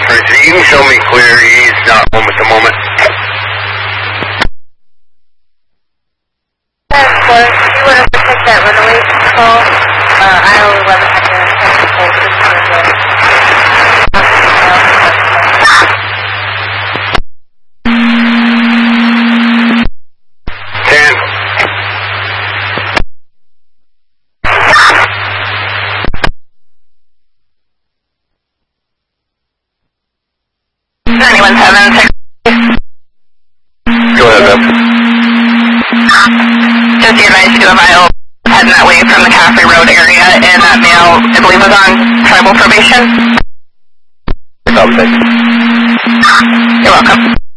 frequency. You can show me clear. He's not home at the moment. Do you want us to take that runaway call? Aisle 11 had to have the whole system of the... Go ahead, Beth. Just the advice to do a vital heading that way from the Caffrey Road area, and that male, I believe, was on tribal probation. You're welcome. You're welcome.